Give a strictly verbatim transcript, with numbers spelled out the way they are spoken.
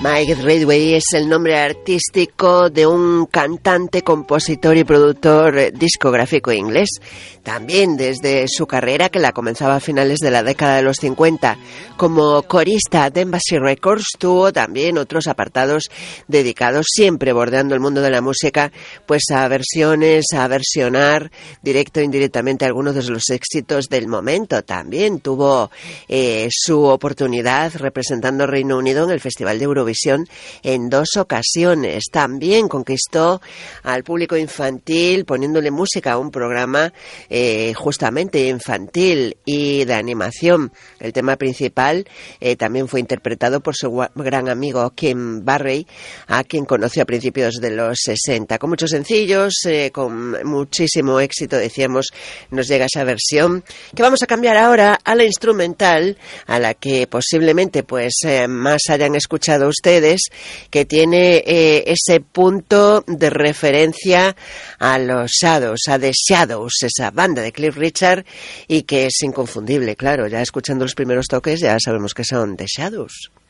Mike Ridgway es el nombre artístico de un cantante, compositor y productor discográfico inglés. También desde su carrera, que la comenzaba a finales de la década de los cincuenta, como corista de Embassy Records, tuvo también otros apartados dedicados, siempre bordeando el mundo de la música, pues a versiones, a versionar directo e indirectamente algunos de los éxitos del momento. También tuvo eh, su oportunidad representando Reino Unido en el Festival de Eurovisión en dos ocasiones. También conquistó al público infantil poniéndole música a un programa eh, justamente infantil y de animación. El tema principal eh, también fue interpretado por su gran amigo Kim Barry, a quien conoció a principios de los sesenta. Con muchos sencillos, eh, con muchísimo éxito, decíamos, nos llega esa versión que vamos a cambiar ahora a la instrumental, a la que posiblemente pues eh, más hayan escuchado ustedes, que tiene eh, ese punto de referencia a los Shadows, a The Shadows, esa banda de Cliff Richard, y que es inconfundible, claro, ya escuchando los primeros toques ya sabemos que son The Shadows.